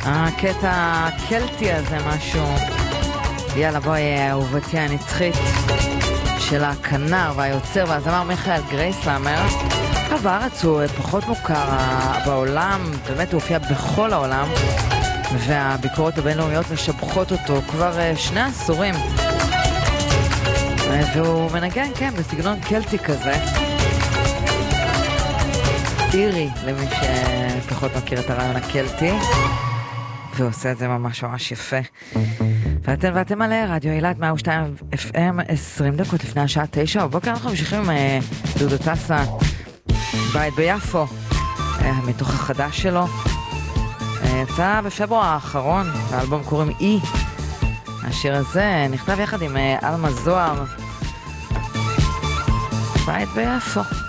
הקטע הקלטי הזה משהו. יאללה בואי, אהובתי הנצחית של הכנר והיוצר והזמר מיכאל גרייסלמר. בארץ הוא פחות מוכר בעולם, באמת הוא הופיע בכל העולם, והביקורות הבינלאומיות משבחות אותו כבר 2 עשורים. והוא מנגן, כן, בסגנון קלטי כזה. אירי, למי שפחות מכיר את הרעיון הקלטי. ועושה את זה ממש ממש יפה. ואתם על רדיו אילת 102 FM, 20 דקות לפני השעה 9 בבוקר. אנחנו ממשיכים עם דודו טסה, בית ביפו, מתוך החדש שלו. יצא בפברואר האחרון, האלבום קוראים אי. השיר הזה נכתב יחד עם אלמה זוהר. בית ביפו.